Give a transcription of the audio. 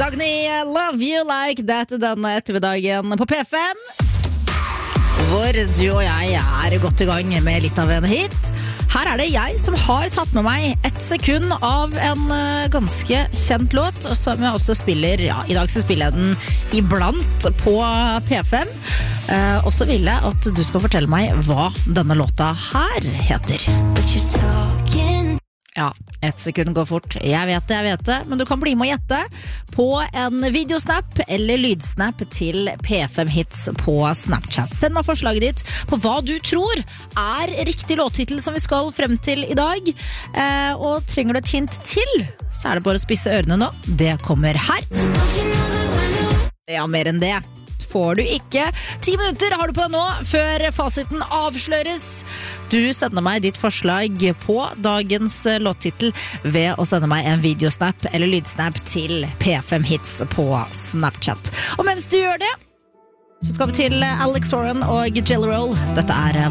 Dagny, Love You Like That denne ettermiddagen på P5 hvor du og jeg er godt I gang med litt av en hit. Her det jeg som har tatt med meg 1 sekund av en ganske kjent låt som jeg også spiller, I dag så spiller jeg den iblant på P5 og så vil jeg at du skal fortelle meg hva denne låta her heter. Ja, 1 sekund går fort. Jeg vet det, men du kan bli med å gjette på en videosnap eller lydsnap til P5 Hits på Snapchat. Send meg forslaget ditt på hva du tror riktig låttitel som vi skal frem til I dag. Og trenger du et hint til, så det bare å spisse ørene nå. Det kommer her. Ja, mer enn det får du ikke. 10 minutter har du på deg nå før fasiten avsløres. Du sender meg ditt forslag på dagens låttitel ved å sende meg en videosnap eller lydsnap til P5 Hits på Snapchat. Og mens du gjør det, så skal vi til Alex Warren og Jelly Roll. Dette